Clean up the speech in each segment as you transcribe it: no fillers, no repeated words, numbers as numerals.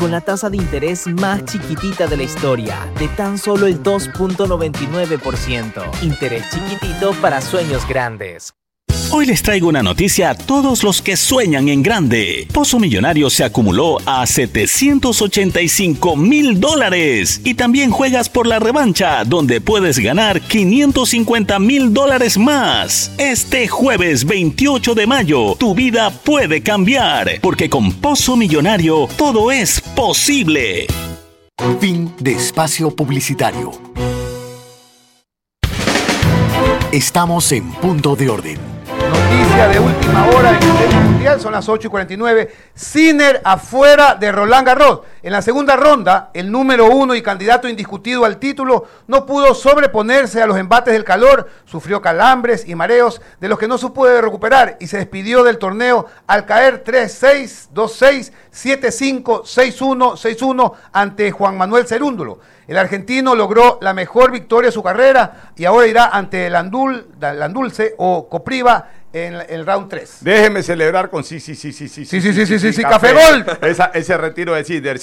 con la tasa de interés más chiquitita de la historia, de tan solo el 2.99%. Interés chiquitito para sueños grandes. Hoy les traigo una noticia a todos los que sueñan en grande. Pozo Millonario se acumuló a $785,000 y también juegas por la revancha, donde puedes ganar $550,000 más. Este jueves 28 de mayo, tu vida puede cambiar, porque con Pozo Millonario todo es posible. Fin de espacio publicitario. Estamos en Punto de Orden. Noticia de última hora en el tenis mundial, son las 8:49. Sinner afuera de Roland Garros. En la segunda ronda, el número 1 y candidato indiscutido al título no pudo sobreponerse a los embates del calor, sufrió calambres y mareos de los que no se pudo recuperar y se despidió del torneo al caer 3-6, 2-6, 7-5, 6-1, 6-1 ante Juan Manuel Cerúndolo. El argentino logró la mejor victoria de su carrera y ahora irá ante Landulce o Copriva en el round 3. Déjeme celebrar con sí, café gol. Ese retiro de Sinner.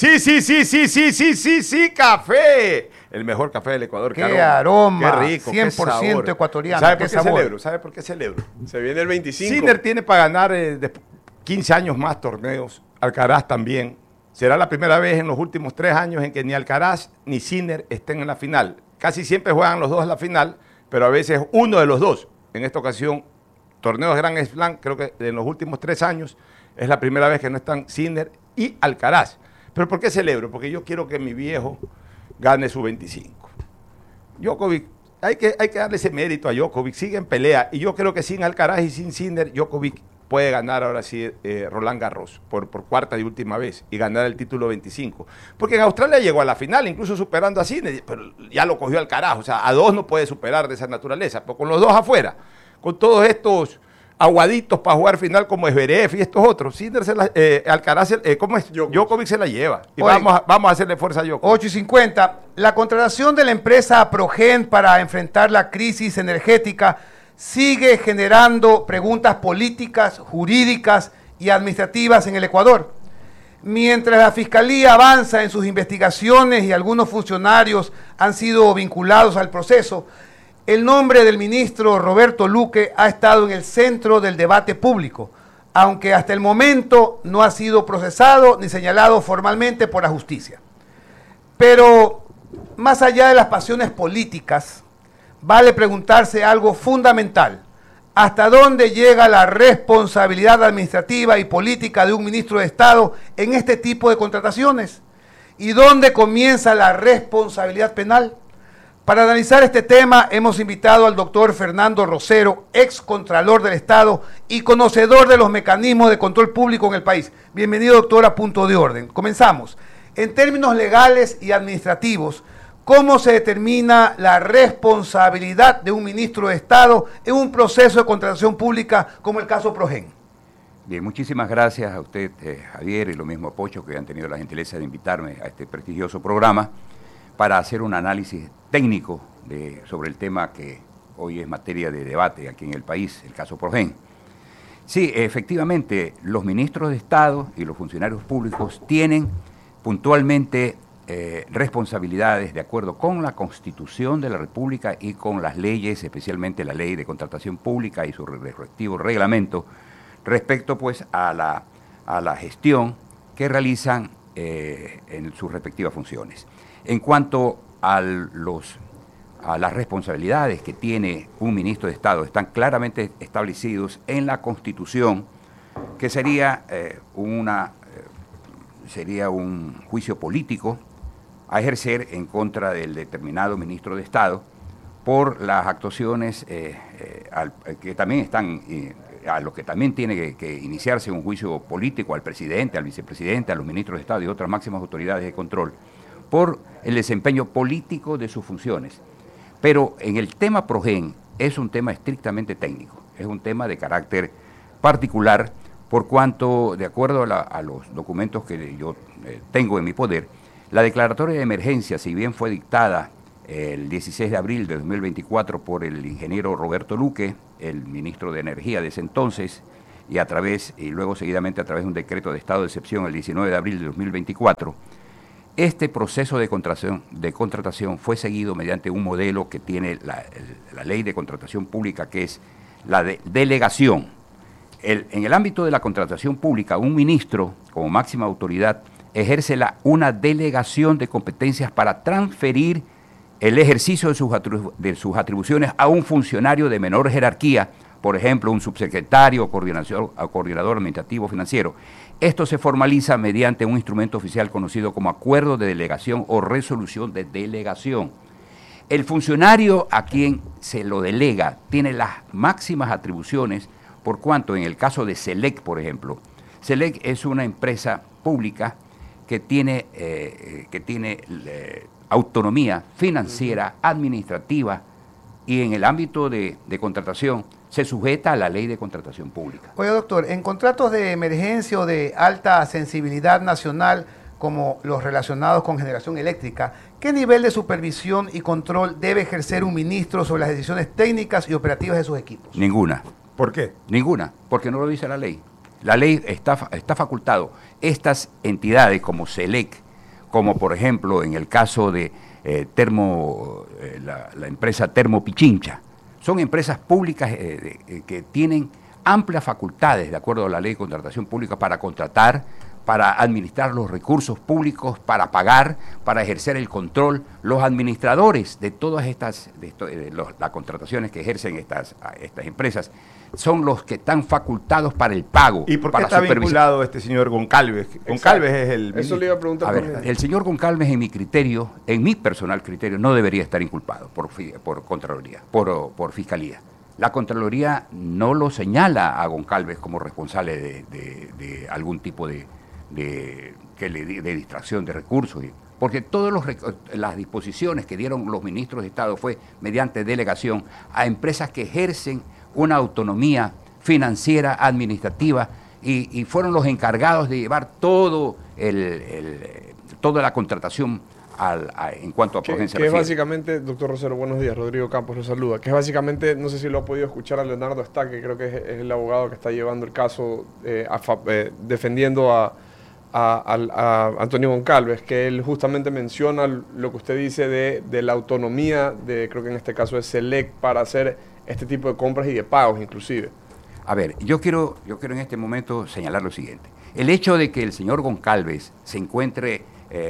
Sí, café. El mejor café del Ecuador. Qué aroma. Qué rico, 100% ecuatoriano. ¿Sabe por qué celebro? Se viene el 25. Sinner tiene para ganar 15 años más torneos. Alcaraz también. Será la primera vez en los últimos 3 años en que ni Alcaraz ni Sinner estén en la final. Casi siempre juegan los dos en la final, pero a veces uno de los dos. En esta ocasión, torneos Grand Slam, creo que en los últimos 3 años es la primera vez que no están Sinner y Alcaraz. ¿Pero por qué celebro? Porque yo quiero que mi viejo gane su 25. Djokovic, hay que darle ese mérito a Djokovic, sigue en pelea. Y yo creo que sin Alcaraz y sin Sinner, Djokovic puede ganar ahora sí Roland Garros por cuarta y última vez y ganar el título 25. Porque en Australia llegó a la final, incluso superando a Sinner, pero ya lo cogió al carajo. O sea, a 2 no puede superar de esa naturaleza. Pero con los 2 afuera, con todos estos aguaditos para jugar final como Zverev y estos otros, Sinner Alcaraz, Djokovic se la lleva. Y Oye, vamos a hacerle fuerza a Djokovic. 8:50. La contratación de la empresa Progen para enfrentar la crisis energética sigue generando preguntas políticas, jurídicas y administrativas en el Ecuador. Mientras la Fiscalía avanza en sus investigaciones y algunos funcionarios han sido vinculados al proceso, el nombre del ministro Roberto Luque ha estado en el centro del debate público, aunque hasta el momento no ha sido procesado ni señalado formalmente por la justicia. Pero más allá de las pasiones políticas, vale preguntarse algo fundamental. ¿Hasta dónde llega la responsabilidad administrativa y política de un ministro de Estado en este tipo de contrataciones? ¿Y dónde comienza la responsabilidad penal? Para analizar este tema hemos invitado al doctor Fernando Rosero, ex Contralor del Estado y conocedor de los mecanismos de control público en el país. Bienvenido, doctor, a Punto de Orden. Comenzamos. En términos legales y administrativos, ¿cómo se determina la responsabilidad de un ministro de Estado en un proceso de contratación pública como el caso Progen? Bien, muchísimas gracias a usted, Javier, y lo mismo a Pocho, que han tenido la gentileza de invitarme a este prestigioso programa para hacer un análisis técnico sobre el tema que hoy es materia de debate aquí en el país, el caso Progen. Sí, efectivamente, los ministros de Estado y los funcionarios públicos tienen puntualmente responsabilidades de acuerdo con la Constitución de la República y con las leyes, especialmente la Ley de Contratación Pública y su respectivo reglamento, respecto pues a la gestión que realizan en sus respectivas funciones. En cuanto a las responsabilidades que tiene un ministro de Estado, están claramente establecidos en la Constitución, que sería un juicio político a ejercer en contra del determinado ministro de Estado por las actuaciones que también están, a los que también tiene que iniciarse un juicio político al presidente, al vicepresidente, a los ministros de Estado y otras máximas autoridades de control por el desempeño político de sus funciones. Pero en el tema Progen es un tema estrictamente técnico, es un tema de carácter particular, por cuanto, de acuerdo a los documentos que yo tengo en mi poder, la declaratoria de emergencia, si bien fue dictada el 16 de abril de 2024 por el ingeniero Roberto Luque, el ministro de Energía de ese entonces, y luego seguidamente a través de un decreto de estado de excepción el 19 de abril de 2024, este proceso de contratación fue seguido mediante un modelo que tiene la ley de contratación pública, que es la de delegación. En el ámbito de la contratación pública, un ministro, como máxima autoridad, ejerce una delegación de competencias para transferir el ejercicio de sus atribuciones a un funcionario de menor jerarquía, por ejemplo, un subsecretario o coordinador administrativo financiero. Esto se formaliza mediante un instrumento oficial conocido como acuerdo de delegación o resolución de delegación. El funcionario a quien se lo delega tiene las máximas atribuciones, por cuanto en el caso de SELEC, por ejemplo, SELEC es una empresa pública que tiene autonomía financiera, administrativa, y en el ámbito de contratación se sujeta a la ley de contratación pública. Oye, doctor, en contratos de emergencia o de alta sensibilidad nacional, como los relacionados con generación eléctrica, ¿qué nivel de supervisión y control debe ejercer un ministro sobre las decisiones técnicas y operativas de sus equipos? Ninguna. ¿Por qué? Ninguna, porque no lo dice la ley. La ley está facultado. Estas entidades como SELEC, como por ejemplo en el caso de la empresa Termo Pichincha, son empresas públicas que tienen amplias facultades, de acuerdo a la ley de contratación pública, para contratar, para administrar los recursos públicos, para pagar, para ejercer el control. Los administradores de todas las contrataciones que ejercen estas empresas son los que están facultados para el pago. ¿Y por qué está vinculado este señor Goncalves? Goncalves es el... Eso le iba a preguntar. A ver, el señor Goncalves, en mi personal criterio, no debería estar inculpado por Contraloría, por Fiscalía. La Contraloría no lo señala a Goncalves como responsable de algún tipo de distracción de recursos, porque todas las disposiciones que dieron los ministros de Estado fue mediante delegación a empresas que ejercen una autonomía financiera, administrativa, y fueron los encargados de llevar toda la contratación en cuanto a Progencia. Que es básicamente, doctor Rosero, buenos días, Rodrigo Campos lo saluda, que es básicamente, no sé si lo ha podido escuchar a Leonardo Está, que creo que es el abogado que está llevando el caso defendiendo a Antonio Goncalves, que él justamente menciona lo que usted dice de la autonomía creo que en este caso es SELEC, para hacer este tipo de compras y de pagos inclusive. A ver, yo quiero en este momento señalar lo siguiente. El hecho de que el señor Goncalves se encuentre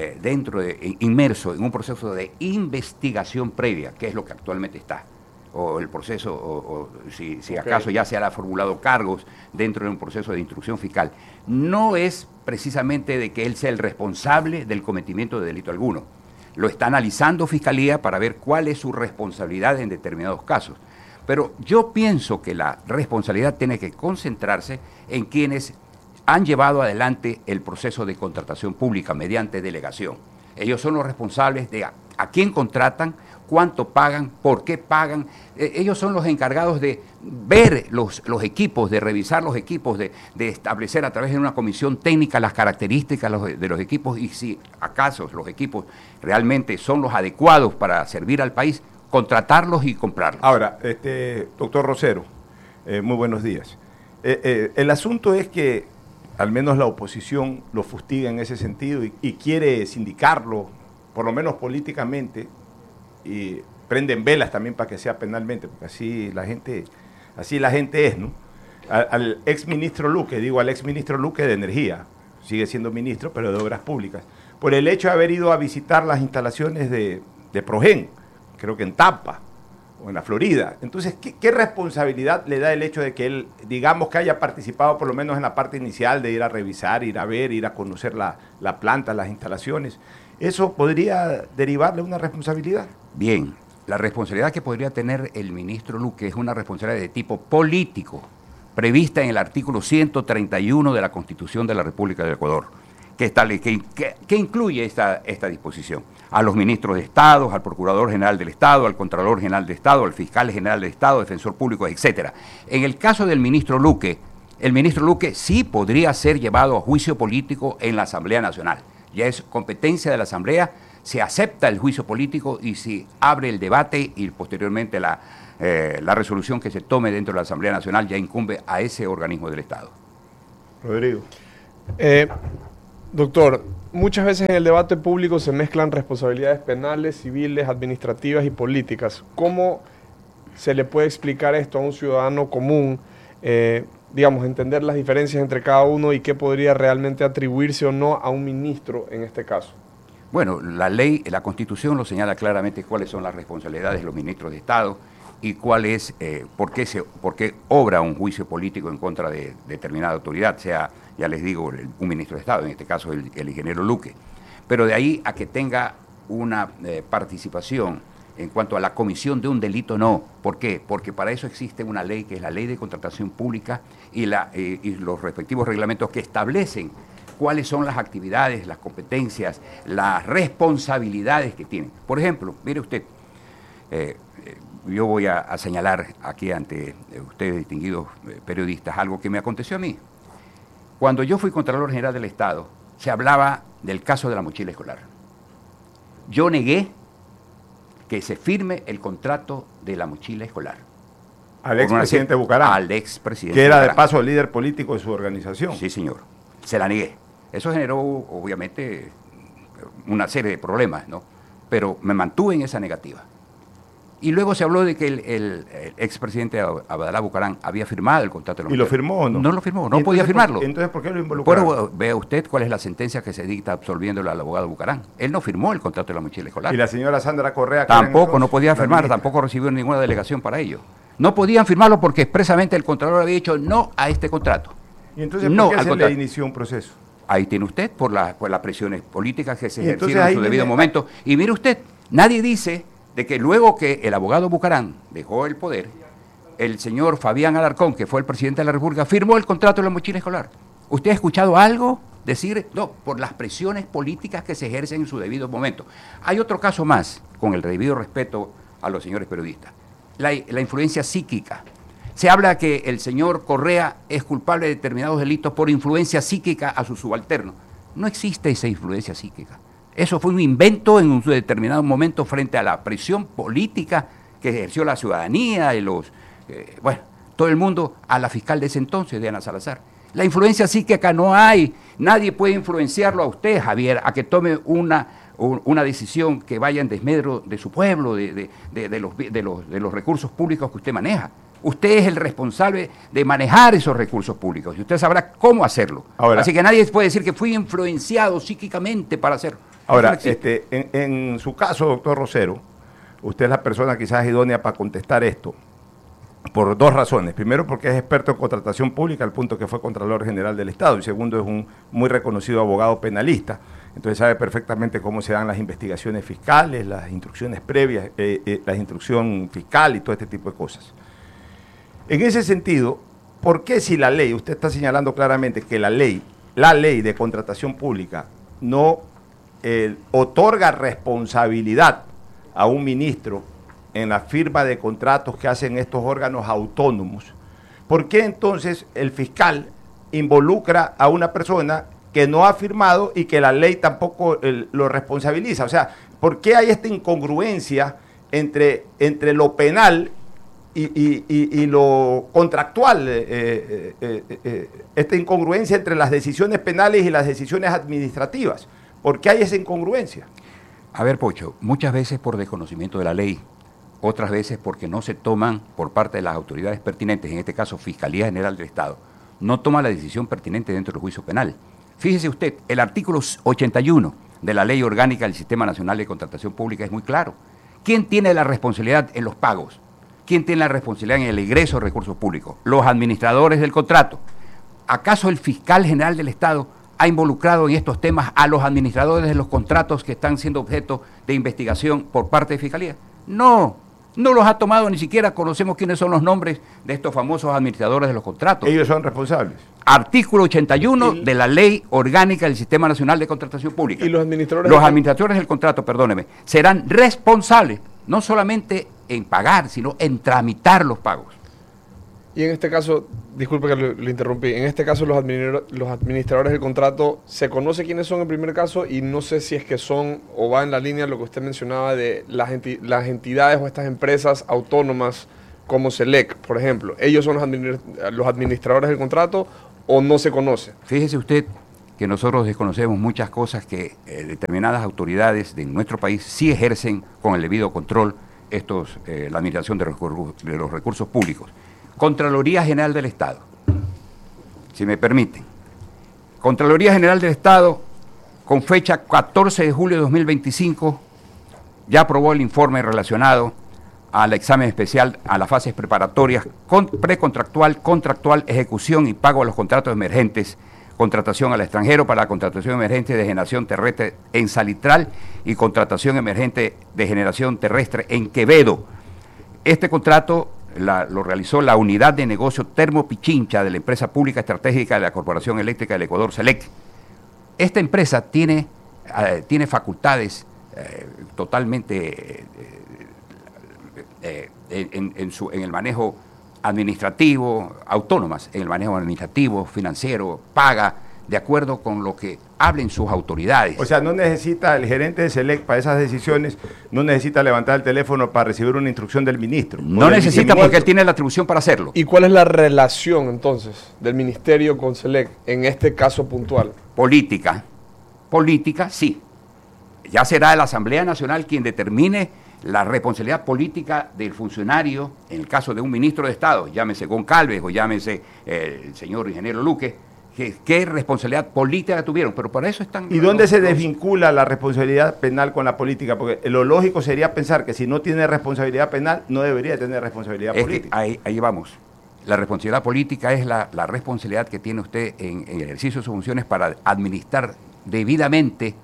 inmerso en un proceso de investigación previa, que es lo que actualmente está, o el proceso, o si acaso ya se ha formulado cargos dentro de un proceso de instrucción fiscal, no es precisamente de que él sea el responsable del cometimiento de delito alguno. Lo está analizando Fiscalía para ver cuál es su responsabilidad en determinados casos. Pero yo pienso que la responsabilidad tiene que concentrarse en quienes han llevado adelante el proceso de contratación pública mediante delegación. Ellos son los responsables de a quién contratan, cuánto pagan, por qué pagan. Ellos son los encargados de ver los equipos, de revisar los equipos, de establecer a través de una comisión técnica las características de los equipos, y si acaso los equipos realmente son los adecuados para servir al país, contratarlos y comprarlos. Ahora, doctor Rosero, muy buenos días. El asunto es que al menos la oposición lo fustiga en ese sentido y quiere sindicarlo, por lo menos políticamente, y prenden velas también para que sea penalmente, porque así la gente es, ¿no? Al exministro Luque de Energía, sigue siendo ministro, pero de Obras Públicas, por el hecho de haber ido a visitar las instalaciones de Progen, creo que en Tampa o en la Florida. Entonces, ¿qué responsabilidad le da el hecho de que él, digamos, que haya participado por lo menos en la parte inicial de ir a revisar, ir a ver, ir a conocer la planta, las instalaciones? ¿Eso podría derivarle una responsabilidad? Bien, la responsabilidad que podría tener el ministro Luque es una responsabilidad de tipo político, prevista en el artículo 131 de la Constitución de la República del Ecuador, que incluye esta disposición. A los ministros de Estado, al Procurador General del Estado, al Contralor General del Estado, al Fiscal General del Estado, Defensor Público, etcétera. En el caso del ministro Luque, el ministro Luque sí podría ser llevado a juicio político en la Asamblea Nacional. Ya es competencia de la Asamblea se acepta el juicio político y se abre el debate y posteriormente la resolución que se tome dentro de la Asamblea Nacional ya incumbe a ese organismo del Estado. Rodrigo. Doctor, muchas veces en el debate público se mezclan responsabilidades penales, civiles, administrativas y políticas. ¿Cómo se le puede explicar esto a un ciudadano común? Digamos, entender las diferencias entre cada uno y qué podría realmente atribuirse o no a un ministro en este caso. Bueno, la ley, la Constitución lo señala claramente cuáles son las responsabilidades de los ministros de Estado y cuál es, por qué obra un juicio político en contra de determinada autoridad, sea, ya les digo, un ministro de Estado, en este caso el ingeniero Luque. Pero de ahí a que tenga una participación en cuanto a la comisión de un delito, no. ¿Por qué? Porque para eso existe una ley, que es la Ley de Contratación Pública y los respectivos reglamentos que establecen cuáles son las actividades, las competencias, las responsabilidades que tienen. Por ejemplo, mire usted, yo voy a señalar aquí ante ustedes, distinguidos periodistas, algo que me aconteció a mí. Cuando yo fui Contralor General del Estado, se hablaba del caso de la mochila escolar. Yo negué que se firme el contrato de la mochila escolar. Al expresidente Bucaram. Al expresidente que era Bucaram. De paso el líder político de su organización. Sí, señor. Se la negué. Eso generó, obviamente, una serie de problemas, ¿no? Pero me mantuve en esa negativa. Y luego se habló de que el expresidente Abdalá Bucaram había firmado el contrato de la mochila. ¿Y lo firmó o no? No lo firmó, no podía firmarlo. Entonces, ¿por qué lo involucraron? Pero vea usted cuál es la sentencia que se dicta absolviéndolo al abogado Bucaram. Él no firmó el contrato de la mochila escolar. Y la señora Sandra Correa... Tampoco, no podía firmar, tampoco recibió ninguna delegación para ello. No podían firmarlo porque expresamente el Contralor había dicho no a este contrato. ¿Y entonces no por qué se le inició un proceso? Ahí tiene usted, por las presiones políticas que se Y entonces ejercieron en ahí su debido viene- momento. Y mire usted, nadie dice de que luego que el abogado Bucaram dejó el poder, el señor Fabián Alarcón, que fue el presidente de la República, firmó el contrato de la mochila escolar. ¿Usted ha escuchado algo decir? No, por las presiones políticas que se ejercen en su debido momento. Hay otro caso más, con el debido respeto a los señores periodistas. La influencia psíquica. Se habla que el señor Correa es culpable de determinados delitos por influencia psíquica a su subalterno. No existe esa influencia psíquica. Eso fue un invento en un determinado momento frente a la presión política que ejerció la ciudadanía y todo el mundo a la fiscal de ese entonces, Diana Salazar. La influencia psíquica no hay. Nadie puede influenciarlo a usted, Javier, a que tome una decisión que vaya en desmedro de su pueblo, de los recursos públicos que usted maneja. Usted es el responsable de manejar esos recursos públicos y usted sabrá cómo hacerlo. Ahora, así que nadie puede decir que fui influenciado psíquicamente para hacerlo. Ahora, Eso no existe. en su caso, doctor Rosero, usted es la persona quizás idónea para contestar esto, por dos razones. Primero, porque es experto en contratación pública, al punto que fue Contralor General del Estado. Y segundo, es un muy reconocido abogado penalista. Entonces sabe perfectamente cómo se dan las investigaciones fiscales, las instrucciones previas, la instrucción fiscal y todo este tipo de cosas. En ese sentido, ¿por qué si la ley, usted está señalando claramente que la ley de contratación pública no otorga responsabilidad a un ministro en la firma de contratos que hacen estos órganos autónomos? ¿Por qué entonces el fiscal involucra a una persona que no ha firmado y que la ley tampoco lo responsabiliza? O sea, ¿por qué hay esta incongruencia entre lo penal y lo contractual, esta incongruencia entre las decisiones penales y las decisiones administrativas? ¿Por qué hay esa incongruencia? A ver, Pocho, muchas veces por desconocimiento de la ley, otras veces porque no se toman por parte de las autoridades pertinentes, en este caso Fiscalía General del Estado, no toma la decisión pertinente dentro del juicio penal. Fíjese usted, el artículo 81 de la Ley Orgánica del Sistema Nacional de Contratación Pública es muy claro. ¿Quién tiene la responsabilidad en los pagos? ¿Quién tiene la responsabilidad en el ingreso de recursos públicos? Los administradores del contrato. ¿Acaso el fiscal general del Estado ha involucrado en estos temas a los administradores de los contratos que están siendo objeto de investigación por parte de Fiscalía? No, no los ha tomado, ni siquiera conocemos quiénes son los nombres de estos famosos administradores de los contratos. Ellos son responsables. Artículo 81 de la Ley Orgánica del Sistema Nacional de Contratación Pública. Y los administradores... Los administradores del contrato, perdóneme, serán responsables no solamente en pagar, sino en tramitar los pagos. Y en este caso, disculpe que lo interrumpí, en este caso los administradores del contrato, ¿se conoce quiénes son en primer caso? Y no sé si es que son o va en la línea de lo que usted mencionaba de las entidades o estas empresas autónomas como SELEC, por ejemplo. ¿Ellos son los administradores del contrato o no se conoce? Fíjese usted que nosotros desconocemos muchas cosas que determinadas autoridades de nuestro país sí ejercen con el debido control la administración de los recursos públicos. Contraloría General del Estado, si me permiten. Contraloría General del Estado, con fecha 14 de julio de 2025, ya aprobó el informe relacionado al examen especial a las fases preparatorias, precontractual, contractual, ejecución y pago a los contratos emergentes, contratación al extranjero para la contratación emergente de generación terrestre en Salitral y contratación emergente de generación terrestre en Quevedo. Este contrato lo realizó la Unidad de Negocio Termo Pichincha de la Empresa Pública Estratégica de la Corporación Eléctrica del Ecuador, SELEC. Esta empresa tiene facultades totalmente en el manejo administrativo, autónomas en el manejo administrativo, financiero, paga de acuerdo con lo que hablen sus autoridades. O sea, no necesita el gerente de SELEC para esas decisiones, no necesita levantar el teléfono para recibir una instrucción del ministro. No necesita porque él tiene la atribución para hacerlo. ¿Y cuál es la relación entonces del ministerio con SELEC en este caso puntual? Política, sí. Ya será la Asamblea Nacional quien determine la responsabilidad política del funcionario, en el caso de un ministro de Estado, llámese Goncalves o llámese el señor ingeniero Luque, qué responsabilidad política tuvieron, pero para eso están... ¿Y dónde se desvincula la responsabilidad penal con la política? Porque lo lógico sería pensar que si no tiene responsabilidad penal, no debería tener responsabilidad política. Ahí vamos. La responsabilidad política es la responsabilidad que tiene usted en el ejercicio de sus funciones para administrar debidamente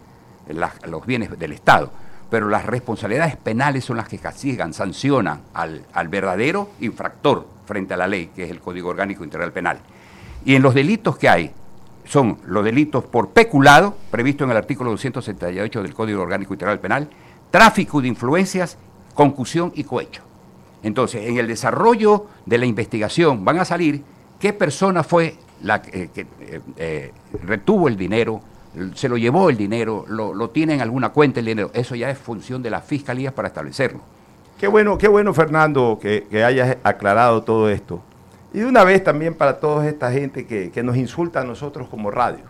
los bienes del Estado. Pero las responsabilidades penales son las que castigan, sancionan al verdadero infractor frente a la ley, que es el Código Orgánico Integral Penal. Y en los delitos que hay, son los delitos por peculado, previsto en el artículo 278 del Código Orgánico Integral Penal, tráfico de influencias, concusión y cohecho. Entonces, en el desarrollo de la investigación van a salir qué persona fue la que retuvo el dinero, se lo llevó el dinero, lo tiene en alguna cuenta el dinero. Eso ya es función de la Fiscalía para establecerlo. Qué bueno, Fernando, que hayas aclarado todo esto. Y de una vez también para toda esta gente que nos insulta a nosotros como radio.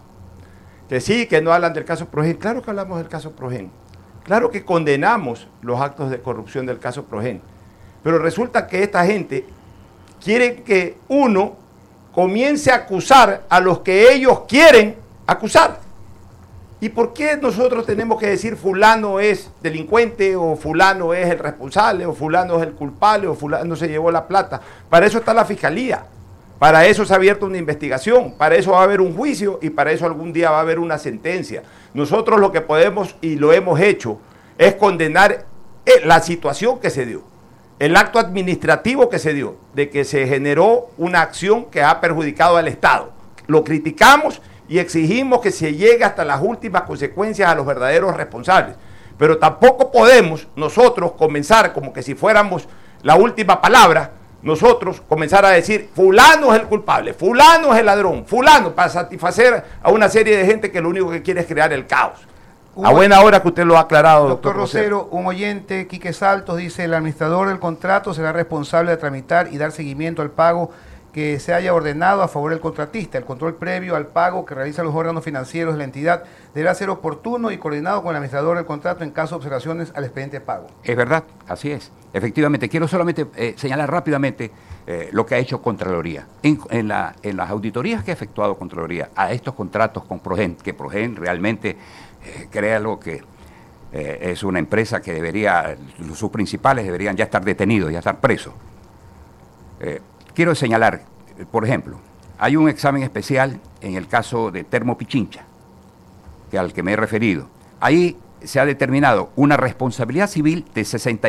Que sí, que no hablan del caso Progen. Claro que hablamos del caso Progen. Claro que condenamos los actos de corrupción del caso Progen. Pero resulta que esta gente quiere que uno comience a acusar a los que ellos quieren acusar. ¿Y por qué nosotros tenemos que decir fulano es delincuente o fulano es el responsable o fulano es el culpable o fulano se llevó la plata? Para eso está la Fiscalía, para eso se ha abierto una investigación, para eso va a haber un juicio y para eso algún día va a haber una sentencia. Nosotros lo que podemos y lo hemos hecho es condenar la situación que se dio, el acto administrativo que se dio, de que se generó una acción que ha perjudicado al Estado. Lo criticamos y exigimos que se llegue hasta las últimas consecuencias a los verdaderos responsables. Pero tampoco podemos nosotros comenzar como que si fuéramos la última palabra, nosotros comenzar a decir fulano es el culpable, fulano es el ladrón, fulano, para satisfacer a una serie de gente que lo único que quiere es crear el caos. A buena hora que usted lo ha aclarado, doctor Rosero. Un oyente, Quique Saltos, dice: el administrador del contrato será responsable de tramitar y dar seguimiento al pago que se haya ordenado a favor del contratista. El control previo al pago que realizan los órganos financieros de la entidad deberá ser oportuno y coordinado con el administrador del contrato en caso de observaciones al expediente de pago. Es verdad, así es. Efectivamente, quiero solamente señalar rápidamente lo que ha hecho Contraloría. En las auditorías que ha efectuado Contraloría a estos contratos con Progen, que Progen realmente, créalo que es una empresa que debería, sus principales deberían ya estar detenidos, ya estar presos. Quiero señalar, por ejemplo, hay un examen especial en el caso de Termo Pichincha, al que me he referido. Ahí se ha determinado una responsabilidad civil de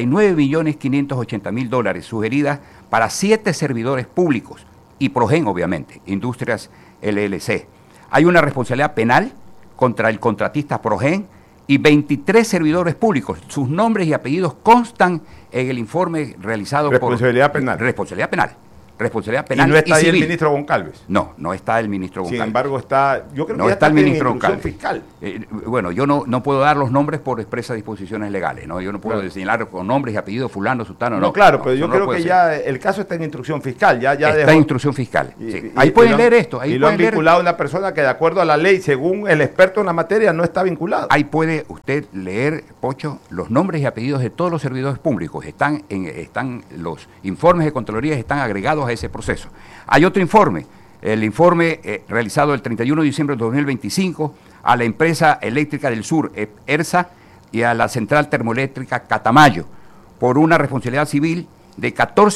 $69.580.000 sugeridas para 7 servidores públicos y Progen, obviamente, Industrias LLC. Hay una responsabilidad penal contra el contratista Progen y 23 servidores públicos. Sus nombres y apellidos constan en el informe realizado responsabilidad penal. Responsabilidad penal. responsabilidad penal y no está ahí civil. el ministro Goncalves. No está el ministro Goncalves. Sin embargo, yo creo que no ya está el ministro instrucción Goncalves. fiscal. Bueno, yo no puedo dar los nombres por expresas disposiciones legales, ¿no? Yo no puedo señalar con nombres y apellidos fulano, sutano, No, claro, pero yo creo que ya el caso está en instrucción fiscal. Ya está dejó, en instrucción fiscal. Sí. Ahí pueden leer esto. Ahí y lo han vinculado a una persona que de acuerdo a la ley, según el experto en la materia, no está vinculado. Ahí puede usted leer, Pocho, los nombres y apellidos de todos los servidores públicos. Están los informes de Contraloría están agregados a ese proceso. Hay otro informe, el informe realizado el 31 de diciembre de 2025 a la empresa eléctrica del sur, ERSA, y a la central termoeléctrica Catamayo, por una responsabilidad civil de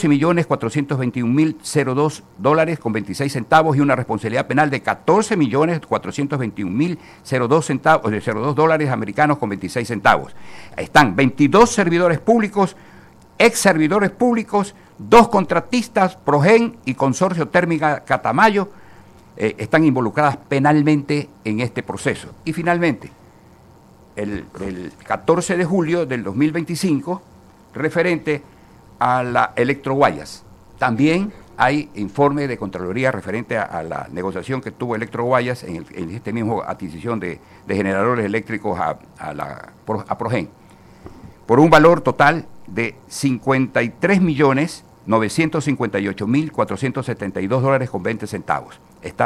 $14.421.002 con 26 centavos y una responsabilidad penal de $14.421.002 americanos con 26 centavos. Están 22 servidores públicos, ex servidores públicos, 2 contratistas, Progen y Consorcio Térmica Catamayo, están involucradas penalmente en este proceso. Y finalmente, el 14 de julio del 2025, referente a la Electroguayas. También hay informe de Contraloría referente a la negociación que tuvo Electroguayas en este mismo adquisición de generadores eléctricos a Progen, por un valor total de $53.958.472 con 20 centavos.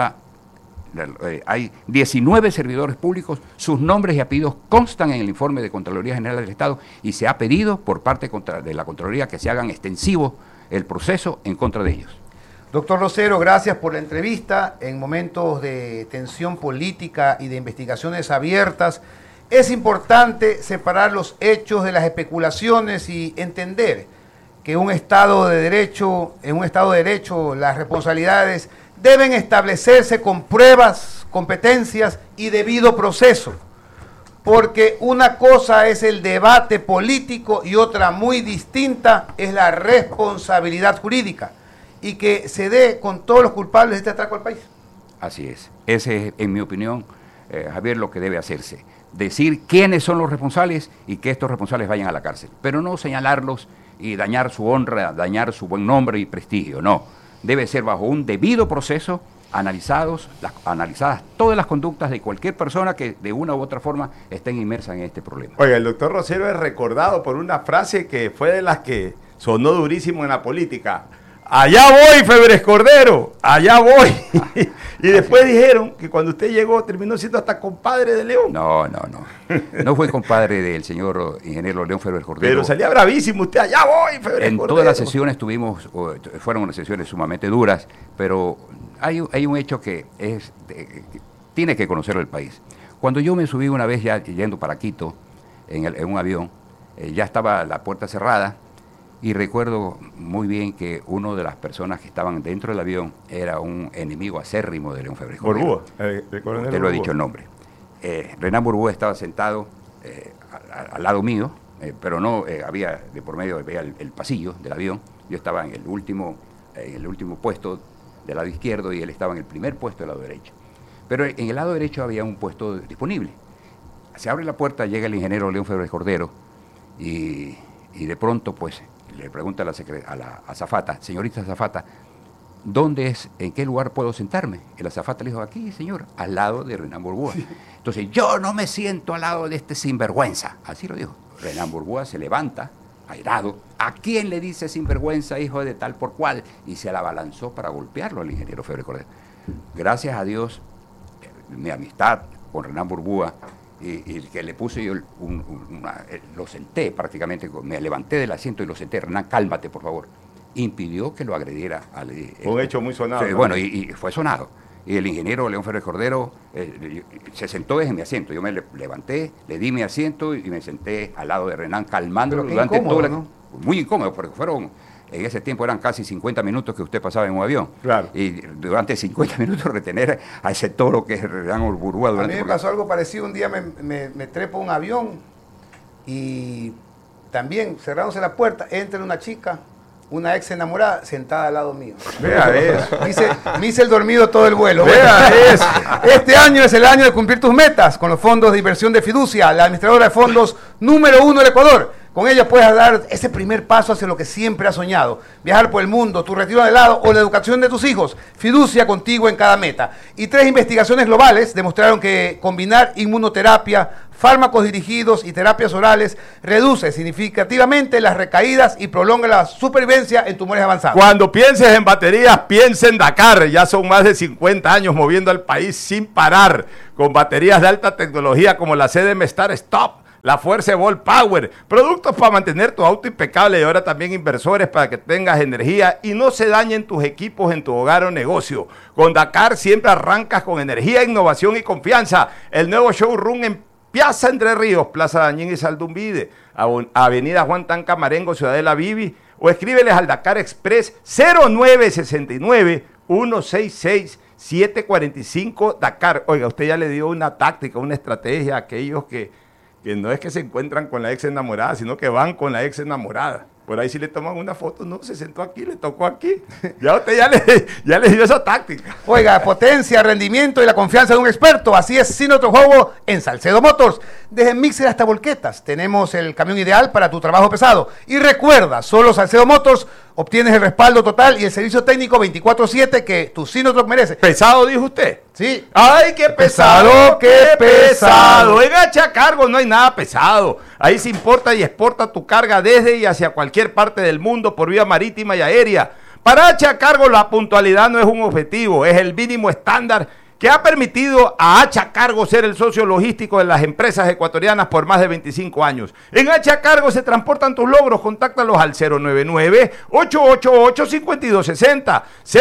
Hay 19 servidores públicos, sus nombres y apellidos constan en el informe de Contraloría General del Estado y se ha pedido por parte de la Contraloría que se hagan extensivo el proceso en contra de ellos. Doctor Rosero, gracias por la entrevista. En momentos de tensión política y de investigaciones abiertas, es importante separar los hechos de las especulaciones y entender que en un Estado de Derecho las responsabilidades deben establecerse con pruebas, competencias y debido proceso, porque una cosa es el debate político y otra muy distinta es la responsabilidad jurídica, y que se dé con todos los culpables de este atraco al país. Así es. Ese es, en mi opinión, Javier, lo que debe hacerse. Decir quiénes son los responsables y que estos responsables vayan a la cárcel, pero no señalarlos y dañar su honra, dañar su buen nombre y prestigio, no. Debe ser bajo un debido proceso, analizadas todas las conductas de cualquier persona que de una u otra forma estén inmersa en este problema. Oiga, el doctor Rosero es recordado por una frase que fue de las que sonó durísimo en la política. Allá voy, Febres Cordero, allá voy. Y después dijeron que cuando usted llegó terminó siendo hasta compadre de León. No. No fue compadre del señor ingeniero León Febres Cordero. Pero salía bravísimo usted, allá voy, Febres Cordero. En todas las sesiones fueron unas sesiones sumamente duras, pero hay un hecho que tiene que conocerlo el país. Cuando yo me subí una vez ya yendo para Quito en un avión, ya estaba la puerta cerrada. Y recuerdo muy bien que una de las personas que estaban dentro del avión era un enemigo acérrimo de León Febres Cordero. Borbúa. Usted lo ha dicho el nombre. Renán Borbúa estaba sentado al lado mío, pero no había de por medio veía el pasillo del avión. Yo estaba en el último puesto del lado izquierdo y él estaba en el primer puesto del lado derecho. Pero en el lado derecho había un puesto disponible. Se abre la puerta, llega el ingeniero León Febres Cordero y de pronto pues le pregunta a la azafata, señorita azafata, ¿en qué lugar puedo sentarme? El azafata le dijo, aquí, señor, al lado de Renán Borbúa. Sí. Entonces, yo no me siento al lado de este sinvergüenza. Así lo dijo. Renán Borbúa se levanta, airado. ¿A quién le dice sinvergüenza, hijo de tal por cual? Y se la abalanzó para golpearlo al ingeniero Febres Cordero. Gracias a Dios, mi amistad con Renán Borbúa, y que le puse yo lo senté prácticamente, me levanté del asiento y lo senté. Renán, cálmate, por favor. Impidió que lo agrediera. Un hecho muy sonado. ¿No? Bueno, y fue sonado. Y el ingeniero León Febres Cordero se sentó desde mi asiento. Yo me levanté, le di mi asiento y me senté al lado de Renán, calmándolo durante todo ¿no? Muy incómodo, porque en ese tiempo eran casi 50 minutos que usted pasaba en un avión. Claro. Y durante 50 minutos retener a ese toro que es Renán Borbúa. A mí me pasó algo parecido. Un día me trepo a un avión y también cerrándose la puerta, entra una chica, una ex enamorada, sentada al lado mío. Vea eso. Me hice el dormido todo el vuelo. Vea eso. Este año es el año de cumplir tus metas con los fondos de inversión de Fiducia, la administradora de fondos número 1 del Ecuador. Con ella puedes dar ese primer paso hacia lo que siempre has soñado. Viajar por el mundo, tu retiro de helado o la educación de tus hijos. Fiducia contigo en cada meta. Y 3 investigaciones globales demostraron que combinar inmunoterapia, fármacos dirigidos y terapias orales reduce significativamente las recaídas y prolonga la supervivencia en tumores avanzados. Cuando pienses en baterías, piensa en Dakar. Ya son más de 50 años moviendo al país sin parar, con baterías de alta tecnología como la CDM Star Stop, la Fuerza Volt Power, productos para mantener tu auto impecable y ahora también inversores para que tengas energía y no se dañen tus equipos en tu hogar o negocio. Con Dakar siempre arrancas con energía, innovación y confianza. El nuevo showroom en Piazza Entre Ríos, Plaza Dañín y Saldumbide, Avenida Juan Tanca Marengo, Ciudadela Vivi, o escríbeles al Dakar Express 0969 166 745 Dakar. Oiga, usted ya le dio una táctica, una estrategia a aquellos que no es que se encuentran con la ex enamorada, sino que van con la ex enamorada. Por ahí si le toman una foto, no, se sentó aquí, le tocó aquí. Ya usted ya le dio esa táctica. Oiga, potencia, rendimiento y la confianza de un experto. Así es Sinotruk Hobo en Salcedo Motors. Desde mixer hasta volquetas, tenemos el camión ideal para tu trabajo pesado. Y recuerda, solo Salcedo Motors obtienes el respaldo total y el servicio técnico 24/7 que tu Sinotruk merece. ¿Pesado, dijo usted? Sí. ¡Ay, qué pesado, qué pesado! En Hacha Cargo no hay nada pesado. Ahí se importa y exporta tu carga desde y hacia cualquier parte del mundo por vía marítima y aérea. Para Hacha Cargo la puntualidad no es un objetivo, es el mínimo estándar que ha permitido a Hacha Cargo ser el socio logístico de las empresas ecuatorianas por más de 25 años. En Hacha Cargo se transportan tus logros, contáctalos al 099-888-5260,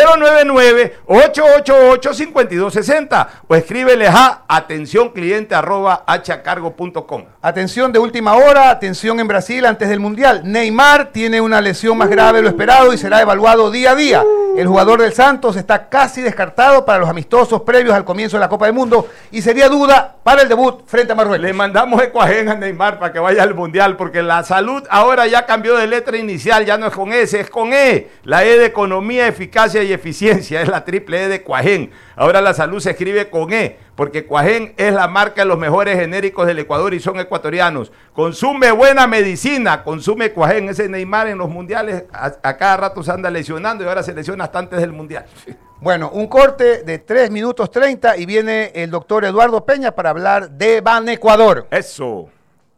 099-888-5260 o escríbeles a atencioncliente@hachacargo.com. Atención de última hora, atención en Brasil antes del Mundial. Neymar tiene una lesión más grave de lo esperado y será evaluado día a día. El jugador del Santos está casi descartado para los amistosos previos al comienzo de la Copa del Mundo y sería duda para el debut frente a Marruecos. Le mandamos Ecuagen a Neymar para que vaya al Mundial, porque la salud ahora ya cambió de letra inicial, ya no es con S, es con E. La E de economía, eficacia y eficiencia, es la triple E de Ecuagen. Ahora la salud se escribe con E, porque Ecuagen es la marca de los mejores genéricos del Ecuador y son ecuatorianos. Consume buena medicina, consume Ecuagen. Ese Neymar en los mundiales a cada rato se anda lesionando y ahora se lesiona hasta antes del mundial. Bueno, un corte de 3 minutos 30 y viene el doctor Eduardo Peña para hablar de Banecuador. Eso.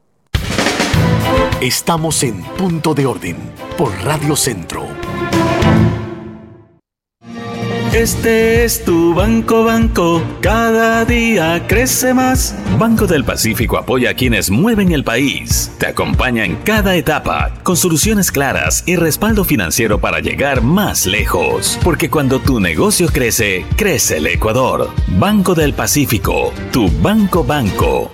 Estamos en Punto de Orden por Radio Centro. Este es tu banco, cada día crece más. Banco del Pacífico apoya a quienes mueven el país. Te acompaña en cada etapa, con soluciones claras y respaldo financiero para llegar más lejos. Porque cuando tu negocio crece, crece el Ecuador. Banco del Pacífico, tu banco.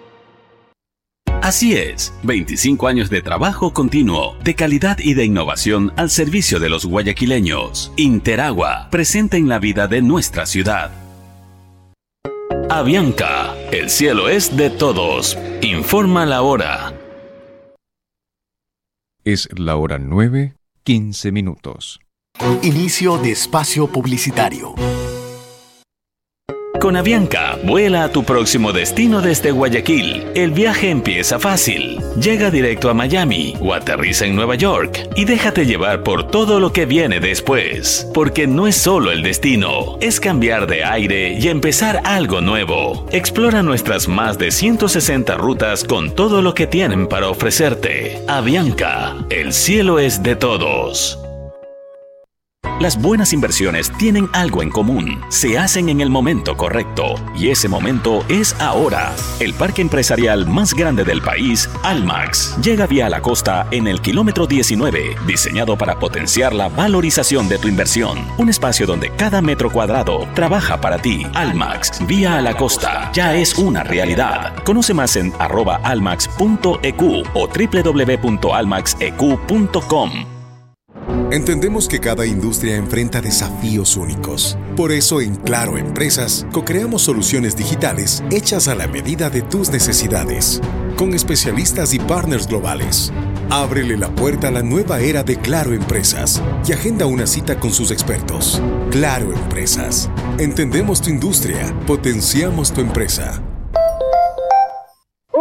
Así es, 25 años de trabajo continuo, de calidad y de innovación al servicio de los guayaquileños. Interagua, presente en la vida de nuestra ciudad. Avianca, el cielo es de todos. Informa la hora. Es la hora 9:15. Inicio de espacio publicitario. Con Avianca, vuela a tu próximo destino desde Guayaquil. El viaje empieza fácil. Llega directo a Miami o aterriza en Nueva York y déjate llevar por todo lo que viene después. Porque no es solo el destino, es cambiar de aire y empezar algo nuevo. Explora nuestras más de 160 rutas con todo lo que tienen para ofrecerte. Avianca, el cielo es de todos. Las buenas inversiones tienen algo en común. Se hacen en el momento correcto. Y ese momento es ahora. El parque empresarial más grande del país, Almax, llega vía la costa en el kilómetro 19, diseñado para potenciar la valorización de tu inversión. Un espacio donde cada metro cuadrado trabaja para ti. Almax, vía a la costa, ya es una realidad. Conoce más en @almax.eq o www.almaxeq.com. Entendemos que cada industria enfrenta desafíos únicos. Por eso en Claro Empresas co-creamos soluciones digitales hechas a la medida de tus necesidades, con especialistas y partners globales. Ábrele la puerta a la nueva era de Claro Empresas y agenda una cita con sus expertos. Claro Empresas. Entendemos tu industria, potenciamos tu empresa.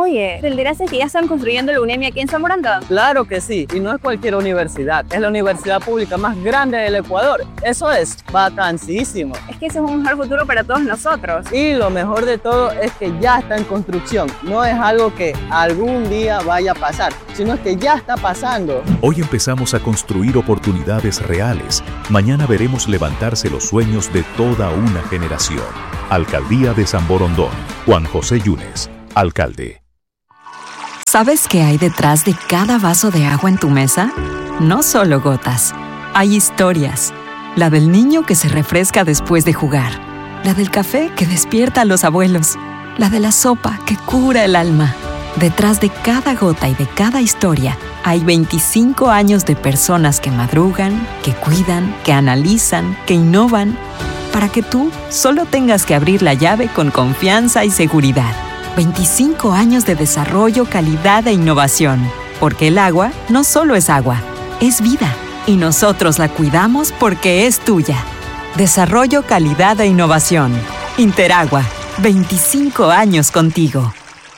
Oye, ¿te enteraste que ya están construyendo la UNEMI aquí en San Borondón? Claro que sí, y no es cualquier universidad, es la universidad pública más grande del Ecuador. Eso es vacancísimo. Es que ese es un mejor futuro para todos nosotros. Y lo mejor de todo es que ya está en construcción. No es algo que algún día vaya a pasar, sino es que ya está pasando. Hoy empezamos a construir oportunidades reales. Mañana veremos levantarse los sueños de toda una generación. Alcaldía de San Borondón. Juan José Yunes, alcalde. ¿Sabes qué hay detrás de cada vaso de agua en tu mesa? No solo gotas. Hay historias. La del niño que se refresca después de jugar. La del café que despierta a los abuelos. La de la sopa que cura el alma. Detrás de cada gota y de cada historia hay 25 años de personas que madrugan, que cuidan, que analizan, que innovan, para que tú solo tengas que abrir la llave con confianza y seguridad. 25 años de desarrollo, calidad e innovación. Porque el agua no solo es agua, es vida. Y nosotros la cuidamos porque es tuya. Desarrollo, calidad e innovación. Interagua. 25 años contigo.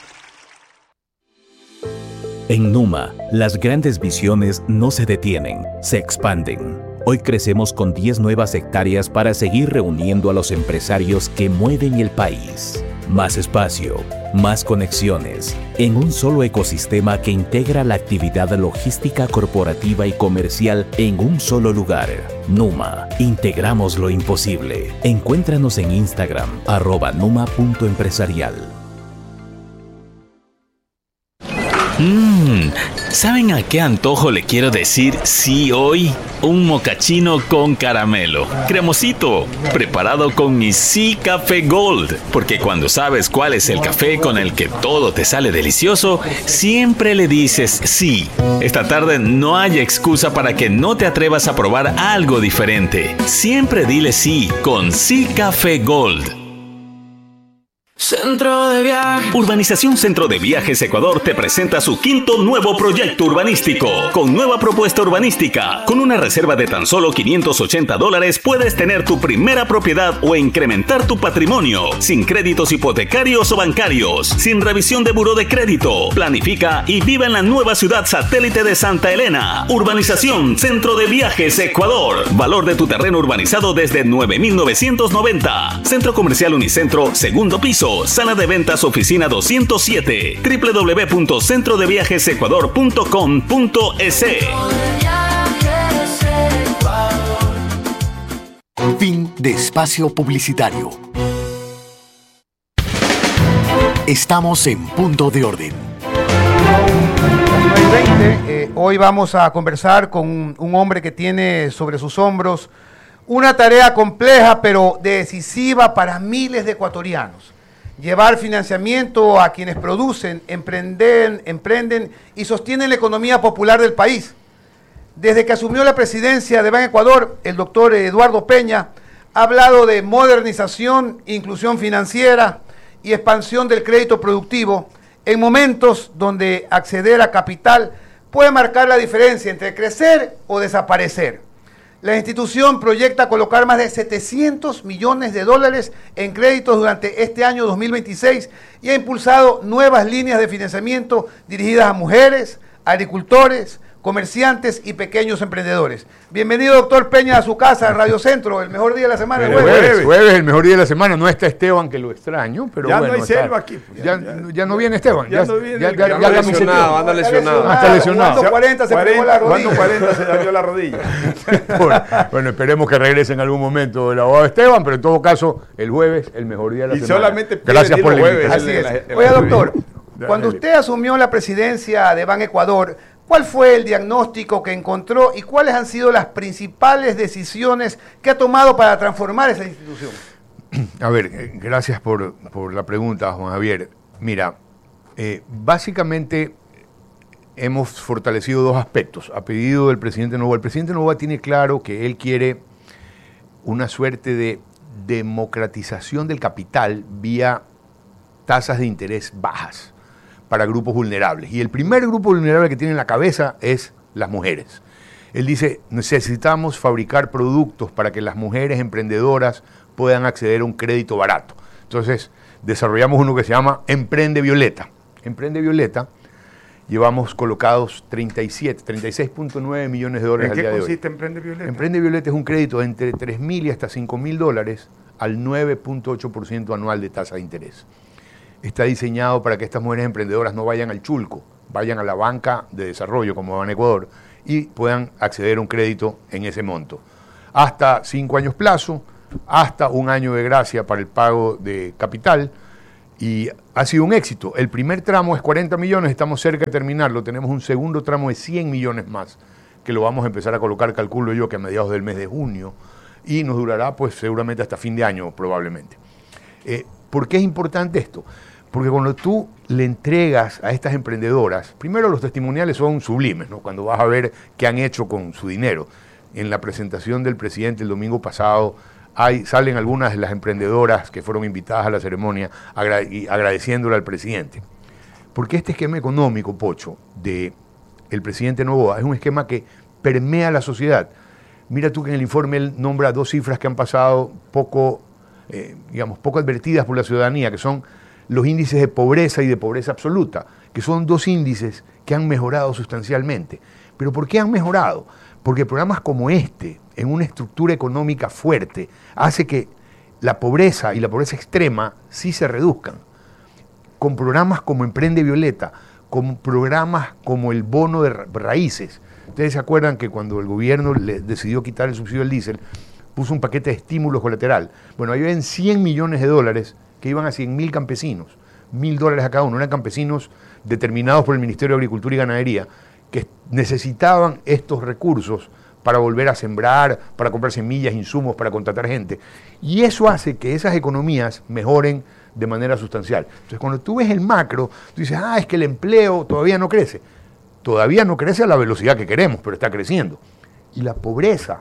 En Numa, las grandes visiones no se detienen, se expanden. Hoy crecemos con 10 nuevas hectáreas para seguir reuniendo a los empresarios que mueven el país. Más espacio, más conexiones, en un solo ecosistema que integra la actividad logística corporativa y comercial en un solo lugar. Numa, integramos lo imposible. Encuéntranos en Instagram, @numa.empresarial. ¿Saben a qué antojo le quiero decir sí hoy? Un mocachino con caramelo, cremosito, preparado con mi Sí Café Gold. Porque cuando sabes cuál es el café con el que todo te sale delicioso, siempre le dices sí. Esta tarde no hay excusa para que no te atrevas a probar algo diferente. Siempre dile sí con Sí Café Gold. Centro de Viajes. Urbanización Centro de Viajes Ecuador te presenta su 5º nuevo proyecto urbanístico, con nueva propuesta urbanística. Con una reserva de tan solo $580 puedes tener tu primera propiedad o incrementar tu patrimonio, sin créditos hipotecarios o bancarios, sin revisión de buró de crédito. Planifica y vive en la nueva ciudad satélite de Santa Elena. Urbanización Centro de Viajes Ecuador. Valor de tu terreno urbanizado desde 9.990. Centro Comercial Unicentro, segundo piso. Sala de ventas, oficina 207. www.centrodeviajesecuador.com.es. Fin de espacio publicitario. Estamos en Punto de Orden. Hoy vamos a conversar con un hombre que tiene sobre sus hombros una tarea compleja pero decisiva para miles de ecuatorianos. Llevar financiamiento a quienes producen, emprenden y sostienen la economía popular del país. Desde que asumió la presidencia de Ban Ecuador, el doctor Eduardo Peña ha hablado de modernización, inclusión financiera y expansión del crédito productivo en momentos donde acceder a capital puede marcar la diferencia entre crecer o desaparecer. La institución proyecta colocar más de $700 millones en créditos durante este año 2026 y ha impulsado nuevas líneas de financiamiento dirigidas a mujeres, agricultores, comerciantes y pequeños emprendedores. Bienvenido, doctor Peña, a su casa, Radio Centro, el mejor día de la semana. Jueves, el mejor día de la semana. No está Esteban, que lo extraño, pero ya bueno. No hay selva aquí. Ya no viene Esteban. Ya no viene. Anda lesionado. Está lesionado. Cuando 40 se pegó la rodilla. Cuando 40 se dañó la rodilla. Bueno, esperemos que regrese en algún momento el abogado Esteban, pero en todo caso, el jueves, el mejor día de la semana. Y solamente gracias por la invitación. Así es. Oiga, doctor, cuando usted asumió la presidencia de Ban Ecuador, ¿cuál fue el diagnóstico que encontró y cuáles han sido las principales decisiones que ha tomado para transformar esa institución? A ver, gracias por la pregunta, Juan Javier. Mira, básicamente hemos fortalecido dos aspectos a pedido del presidente Noboa. El presidente Noboa tiene claro que él quiere una suerte de democratización del capital vía tasas de interés bajas para grupos vulnerables. Y el primer grupo vulnerable que tiene en la cabeza es las mujeres. Él dice, necesitamos fabricar productos para que las mujeres emprendedoras puedan acceder a un crédito barato. Entonces, desarrollamos uno que se llama Emprende Violeta, Emprende Violeta, llevamos colocados 36.9 millones de dólares al día de hoy. ¿En qué consiste Emprende Violeta? Emprende Violeta es un crédito de entre 3.000 y hasta 5.000 dólares al 9.8% anual de tasa de interés. Está diseñado para que estas mujeres emprendedoras no vayan al chulco, vayan a la banca de desarrollo como Banecuador y puedan acceder a un crédito en ese monto. Hasta 5 años plazo, hasta 1 año de gracia para el pago de capital, y ha sido un éxito. El primer tramo es 40 millones, estamos cerca de terminarlo, tenemos un segundo tramo de 100 millones más, que lo vamos a empezar a colocar, calculo yo, que a mediados del mes de junio, y nos durará pues seguramente hasta fin de año probablemente. ¿Por qué es importante esto? Porque cuando tú le entregas a estas emprendedoras, primero los testimoniales son sublimes, ¿no? Cuando vas a ver qué han hecho con su dinero. En la presentación del presidente el domingo pasado, salen algunas de las emprendedoras que fueron invitadas a la ceremonia agradeciéndole al presidente. Porque este esquema económico, Pocho, del presidente Noboa, es un esquema que permea la sociedad. Mira tú que en el informe él nombra 2 cifras que han pasado poco advertidas por la ciudadanía, que son los índices de pobreza y de pobreza absoluta, que son 2 índices que han mejorado sustancialmente. ¿Pero por qué han mejorado? Porque programas como este, en una estructura económica fuerte, hace que la pobreza y la pobreza extrema sí se reduzcan. Con programas como Emprende Violeta, con programas como el bono de raíces. Ustedes se acuerdan que cuando el gobierno le decidió quitar el subsidio del diésel, puso un paquete de estímulos colateral. Bueno, ahí ven 100 millones de dólares que iban a 100.000 campesinos, $1.000 a cada uno. Eran campesinos determinados por el Ministerio de Agricultura y Ganadería, que necesitaban estos recursos para volver a sembrar, para comprar semillas, insumos, para contratar gente. Y eso hace que esas economías mejoren de manera sustancial. Entonces, cuando tú ves el macro, tú dices, es que el empleo todavía no crece. Todavía no crece a la velocidad que queremos, pero está creciendo. Y la pobreza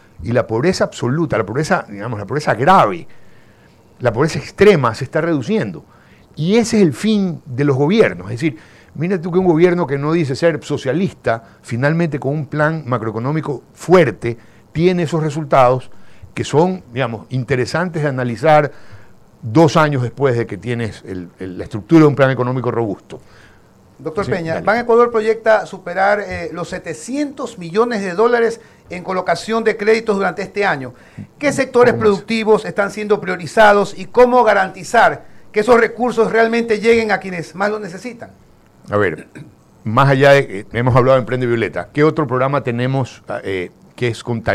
absoluta, la pobreza grave, la pobreza extrema se está reduciendo. Y ese es el fin de los gobiernos. Es decir, mira tú que un gobierno que no dice ser socialista, finalmente con un plan macroeconómico fuerte, tiene esos resultados que son, interesantes de analizar 2 años después de que tienes la estructura de un plan económico robusto. Doctor Peña, Banecuador proyecta superar los 700 millones de dólares en colocación de créditos durante este año. ¿Qué sectores productivos están siendo priorizados y cómo garantizar que esos recursos realmente lleguen a quienes más lo necesitan? A ver, más allá de, hemos hablado de Emprende Violeta, ¿qué otro programa tenemos que es con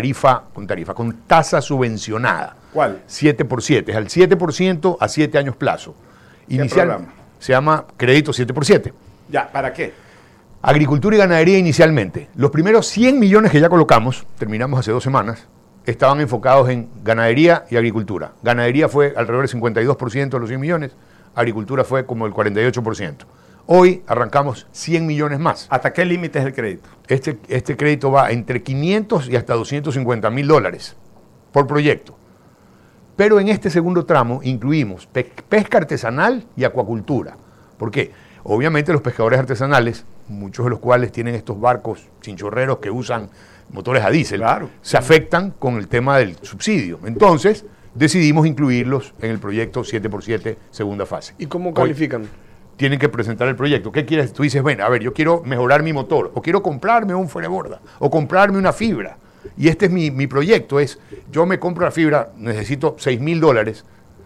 tasa subvencionada? ¿Cuál? 7x7, es al 7% a 7 años plazo. Inicial, se llama Crédito 7x7. Ya, ¿para qué? Agricultura y ganadería inicialmente. Los primeros 100 millones que ya colocamos, terminamos hace 2 semanas, estaban enfocados en ganadería y agricultura. Ganadería fue alrededor del 52% de los 100 millones, agricultura fue como el 48%. Hoy arrancamos 100 millones más. ¿Hasta qué límite es el crédito? Este crédito va entre 500 y hasta 250.000 dólares por proyecto. Pero en este segundo tramo incluimos pesca artesanal y acuacultura. ¿Por qué? Obviamente los pescadores artesanales, muchos de los cuales tienen estos barcos chinchorreros que usan motores a diésel, se afectan con el tema del subsidio. Entonces, decidimos incluirlos en el proyecto 7x7 segunda fase. ¿Y cómo califican? Tienen que presentar el proyecto. ¿Qué quieres? Tú dices, bueno, a ver, yo quiero mejorar mi motor, o quiero comprarme un fueraborda, o comprarme una fibra. Y este es mi proyecto, yo me compro la fibra, necesito $6.000,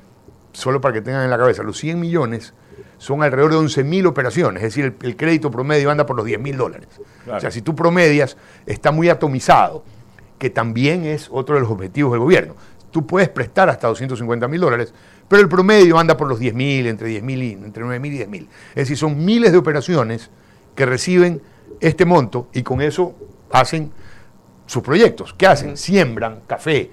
solo para que tengan en la cabeza, los 100 millones son alrededor de 11.000 operaciones, es decir, el crédito promedio anda por los $10.000. Claro. O sea, si tú promedias, está muy atomizado, que también es otro de los objetivos del gobierno. Tú puedes prestar hasta $250.000, pero el promedio anda por los 10.000, entre 9.000 y 10.000. Es decir, son miles de operaciones que reciben este monto y con eso hacen sus proyectos. ¿Qué hacen? Siembran café,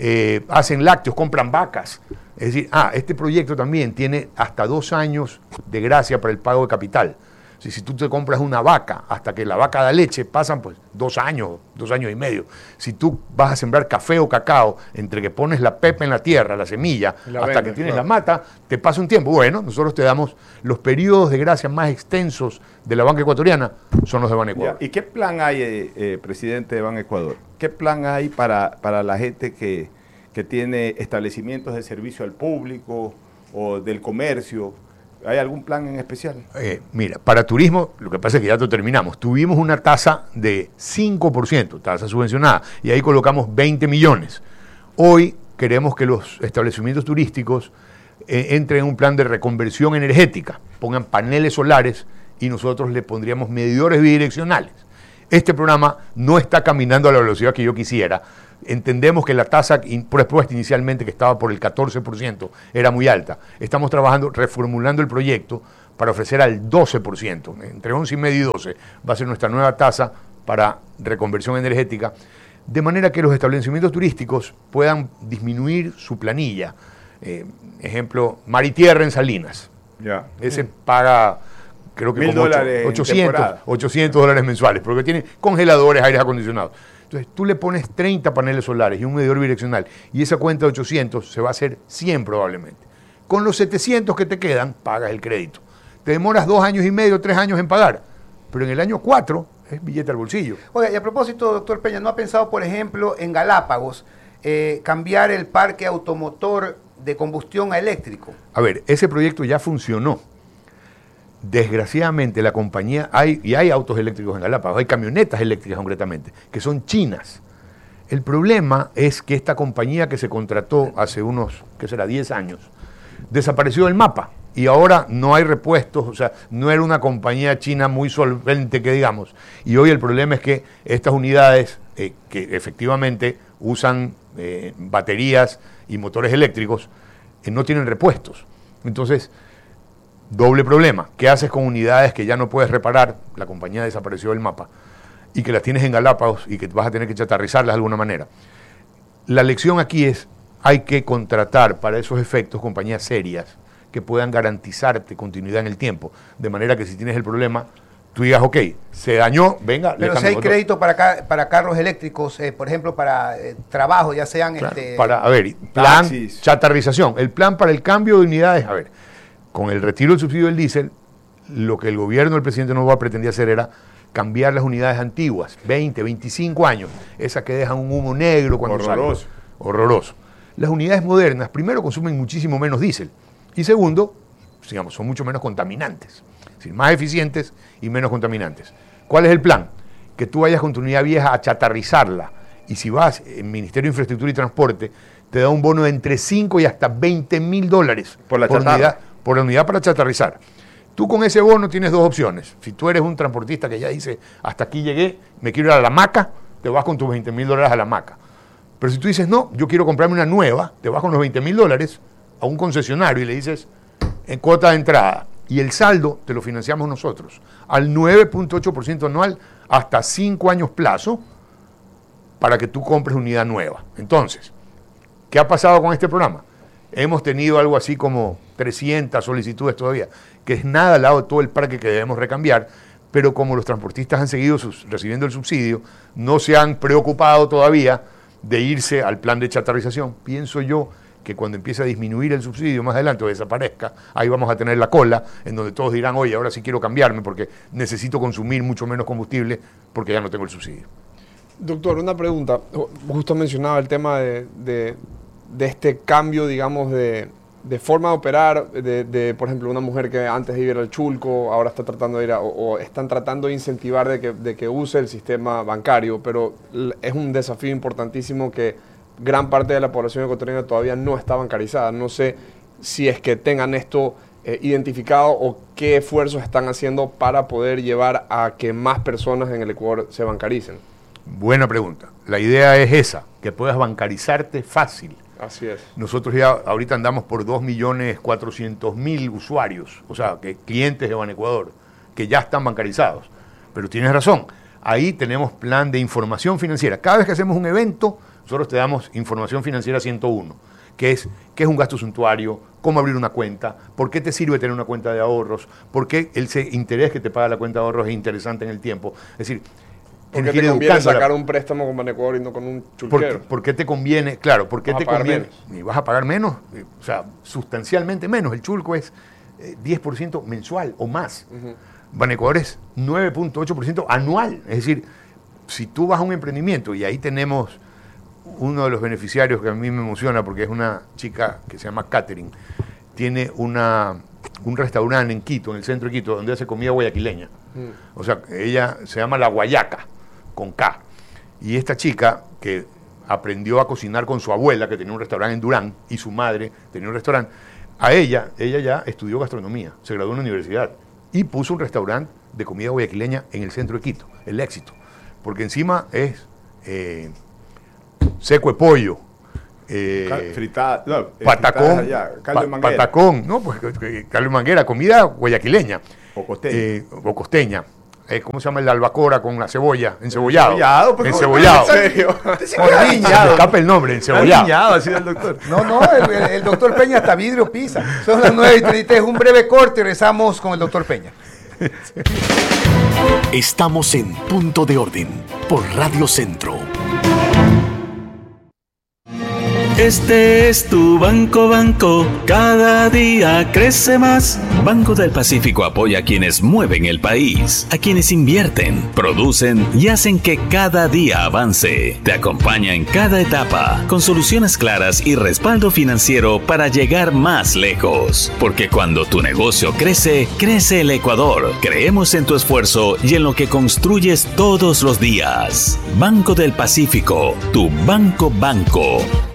hacen lácteos, compran vacas. Es decir, este proyecto también tiene hasta 2 años de gracia para el pago de capital. Si tú te compras una vaca, hasta que la vaca da leche, pasan pues 2 años, 2 años y medio. Si tú vas a sembrar café o cacao, entre que pones la pepa en la tierra, la semilla, hasta que tienes la mata, te pasa un tiempo. Bueno, nosotros te damos los periodos de gracia más extensos de la banca ecuatoriana, son los de Banecuador. ¿Y qué plan hay, presidente de Banecuador? ¿Qué plan hay para la gente que tiene establecimientos de servicio al público o del comercio, ¿Hay algún plan en especial? Mira, para turismo, lo que pasa es que ya lo terminamos. Tuvimos una tasa de 5%, tasa subvencionada, y ahí colocamos 20 millones. Hoy queremos que los establecimientos turísticos entren en un plan de reconversión energética, pongan paneles solares y nosotros le pondríamos medidores bidireccionales. Este programa no está caminando a la velocidad que yo quisiera. Entendemos que la tasa propuesta inicialmente, que estaba por el 14%, era muy alta. Estamos trabajando, reformulando el proyecto para ofrecer al 12%. Entre 11,5 y 12 va a ser nuestra nueva tasa para reconversión energética, de manera que los establecimientos turísticos puedan disminuir su planilla. Ejemplo, Mar y Tierra en Salinas. Ese paga, creo que como $800 mensuales, porque tiene congeladores, aires acondicionados. Entonces, tú le pones 30 paneles solares y un medidor bidireccional, y esa cuenta de 800 se va a hacer 100 probablemente. Con los 700 que te quedan, pagas el crédito. Te demoras 2 años y medio, 3 años en pagar, pero en el año 4 es billete al bolsillo. Oiga, y a propósito, doctor Peña, ¿no ha pensado, por ejemplo, en Galápagos, cambiar el parque automotor de combustión a eléctrico? A ver, ese proyecto ya funcionó. Desgraciadamente la compañía, hay autos eléctricos en Galápagos, hay camionetas eléctricas concretamente, que son chinas. El problema es que esta compañía que se contrató hace unos, 10 años, desapareció del mapa y ahora no hay repuestos, o sea, no era una compañía china muy solvente que digamos. Y hoy el problema es que estas unidades que efectivamente usan baterías y motores eléctricos no tienen repuestos. Entonces, doble problema. ¿Qué haces con unidades que ya no puedes reparar? La compañía desapareció del mapa y que las tienes en Galápagos y que vas a tener que chatarrizarlas de alguna manera. La lección aquí es, hay que contratar para esos efectos compañías serias que puedan garantizarte continuidad en el tiempo, de manera que si tienes el problema, tú digas, ok, se dañó, venga. Pero si hay crédito para carros eléctricos, por ejemplo, para trabajo, ya sean... Claro, plan, chatarrización. El plan para el cambio de unidades, con el retiro del subsidio del diésel, lo que el gobierno del presidente Noboa pretendía hacer era cambiar las unidades antiguas, 20, 25 años, esas que dejan un humo negro cuando salen. Horroroso. Las unidades modernas, primero, consumen muchísimo menos diésel y segundo, digamos, son mucho menos contaminantes, es decir, más eficientes y menos contaminantes. ¿Cuál es el plan? Que tú vayas con tu unidad vieja a chatarrizarla y si vas en Ministerio de Infraestructura y Transporte, te da un bono de entre 5 y hasta $20,000 por la unidad para chatarrizar. Tú con ese bono tienes 2 opciones. Si tú eres un transportista que ya dice, hasta aquí llegué, me quiero ir a la hamaca, te vas con tus $20,000 a la hamaca. Pero si tú dices, no, yo quiero comprarme una nueva, te vas con los $20,000 a un concesionario y le dices, en cuota de entrada, y el saldo te lo financiamos nosotros, al 9.8% anual, hasta 5 años plazo, para que tú compres unidad nueva. Entonces, ¿qué ha pasado con este programa? Hemos tenido algo así como 300 solicitudes todavía, que es nada al lado de todo el parque que debemos recambiar, pero como los transportistas han seguido recibiendo el subsidio, no se han preocupado todavía de irse al plan de chatarrización. Pienso yo que cuando empiece a disminuir el subsidio más adelante o desaparezca, ahí vamos a tener la cola en donde todos dirán, oye, ahora sí quiero cambiarme porque necesito consumir mucho menos combustible porque ya no tengo el subsidio. Doctor, una pregunta. Justo mencionaba el tema de este cambio, digamos, de forma de operar, por ejemplo, una mujer que antes de ir al Chulco, ahora está tratando de ir o están tratando de incentivar de que use el sistema bancario, pero es un desafío importantísimo que gran parte de la población ecuatoriana todavía no está bancarizada. No sé si es que tengan esto identificado o qué esfuerzos están haciendo para poder llevar a que más personas en el Ecuador se bancaricen. Buena pregunta. La idea es esa, que puedas bancarizarte fácil. Así es. Nosotros ya ahorita andamos por 2.400.000 usuarios, o sea, que clientes de Banecuador, que ya están bancarizados. Pero tienes razón, ahí tenemos plan de información financiera. Cada vez que hacemos un evento, nosotros te damos información financiera 101, que es qué es un gasto suntuario, cómo abrir una cuenta, por qué te sirve tener una cuenta de ahorros, por qué ese interés que te paga la cuenta de ahorros es interesante en el tiempo. Es decir, ¿por qué te conviene sacar un préstamo con Banecuador y no con un chulquero? ¿Por qué te conviene? Claro, ¿por qué te conviene? Y vas a pagar menos, o sea, sustancialmente menos. El chulco es 10% mensual o más. Banecuador es 9.8% anual. Es decir, si tú vas a un emprendimiento, y ahí tenemos uno de los beneficiarios que a mí me emociona, porque es una chica que se llama Catherine, tiene una un restaurante en Quito, en el centro de Quito, donde hace comida guayaquileña. O sea, ella se llama La Guayaca, con K. Y esta chica que aprendió a cocinar con su abuela, que tenía un restaurante en Durán, y su madre tenía un restaurante, ella ya estudió gastronomía, se graduó en la universidad y puso un restaurante de comida guayaquileña en el centro de Quito, El Éxito. Porque encima es seco de pollo, fritada, no, patacón, caldo de manguera. patacón, no, pues caldo de manguera, comida guayaquileña. O costeña. O costeña. ¿Cómo se llama el albacora con la cebolla? Encebollado. Pues, encebollado. ¿En serio? Se me escapa el nombre, encebollado. Así el doctor. No, el doctor Peña hasta vidrio pisa. Son las 9:33, un breve corte y regresamos con el doctor Peña. Estamos en Punto de Orden por Radio Centro. Este es tu banco, cada día crece más. Banco del Pacífico apoya a quienes mueven el país, a quienes invierten, producen y hacen que cada día avance. Te acompaña en cada etapa, con soluciones claras y respaldo financiero para llegar más lejos. Porque cuando tu negocio crece, crece el Ecuador. Creemos en tu esfuerzo y en lo que construyes todos los días. Banco del Pacífico, tu banco.